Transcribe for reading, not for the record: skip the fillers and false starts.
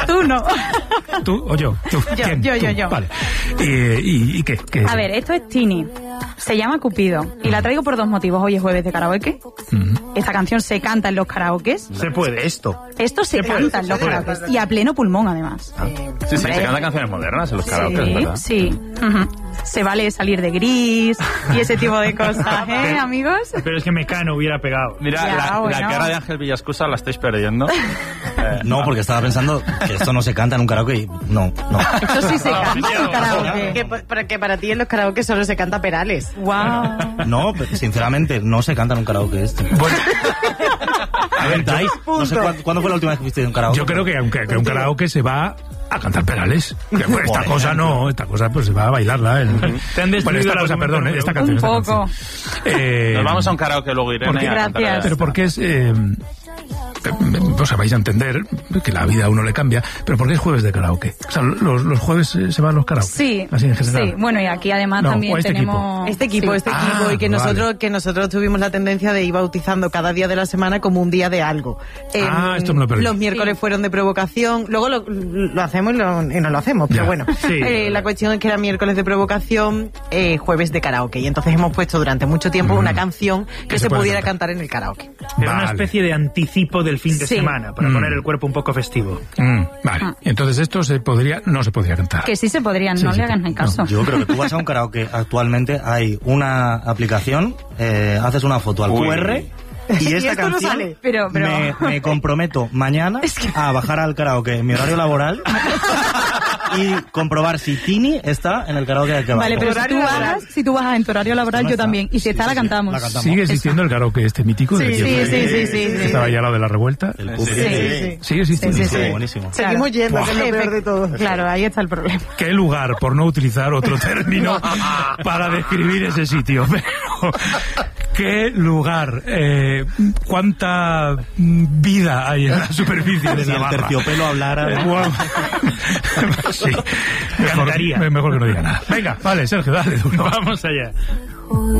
Tú no. ¿Tú o yo? ¿Tú? ¿Quién? Yo. Vale. ¿Y qué? A ver, esto es Tini. Se llama Cupido. Y la traigo por dos motivos. Hoy es jueves de karaoke. Esta canción se canta en los karaokes. Se puede esto. Esto se canta en los karaokes. Y a pleno pulmón, además. Sí, se cantan canciones modernas en los karaokes, ¿verdad? Sí. Se vale salir de Gris y ese tipo de cosas, amigos? Pero es que Mecano hubiera pegado. Mira, Ya, la cara de Ángel Villascusa la estáis perdiendo. No, porque estaba pensando que esto no se canta en un karaoke. No. Esto sí se canta en un karaoke. Que para ti en los karaoke solo se canta Perales. Wow. No, sinceramente, no se canta en un karaoke este. Bueno, A ver, Dais, no sé ¿cuándo fue la última vez que fuiste en un karaoke? yo creo que aunque un karaoke se va a cantar Perales. Esta cosa no, esta cosa pues se va a bailarla. Te han destruido Bueno, esta el cosa, argumento, perdón, esta canción. Un esta poco. canción. Nos vamos a un karaoke luego, Irene. ¿Por qué? a cantar Gracias. Pero porque es... o sea, vais a entender que la vida a uno le cambia, pero ¿por qué es jueves de karaoke? O sea, los jueves se van los karaoke. Sí, así en general. sí. Bueno, y aquí además No, también o este tenemos... Este equipo, Sí. y que vale. nosotros tuvimos la tendencia de ir bautizando cada día de la semana como un día de algo. Esto me lo perdí. Los miércoles fueron de provocación, luego lo hacemos y no lo hacemos, pero Ya. bueno. Sí. La cuestión es que era miércoles de provocación, jueves de karaoke, y entonces hemos puesto durante mucho tiempo una canción que se puede pudiera cantar. cantar en el karaoke. Era una Vale. especie de anticipo del fin de Sí. semana, para poner el cuerpo un poco festivo. Vale. Entonces esto no se podría cantar. Que sí se podrían, Sí, no sí, le hagan en caso. Yo creo que tú vas a un karaoke actualmente, hay una aplicación, haces una foto al QR y esta esto no canción sale. Pero- Me comprometo mañana a bajar al karaoke en mi horario laboral y comprobar si Tini está en el karaoke de que va. Vale, pero si tú vas en tu horario laboral, No yo está. también. Y si está, la cantamos. la cantamos. ¿Sigue existiendo el karaoke este mítico? Sí, del sí, que- sí. que estaba ya al lado de la revuelta. El Sí. pub. Sí. Sigue existiendo. Sí. Buenísimo. Seguimos yendo, que es lo peor de todo. Claro, ahí está el problema. ¿Qué lugar, por no utilizar otro término, para describir ese sitio? Pero, ¿qué lugar? ¿Cuánta vida hay en la superficie de Si el Navarra? terciopelo hablara, ¿no? Guau. Sí. Cantaría. Mejor que no diga nada. Venga, vale, Sergio, dale. Vamos allá.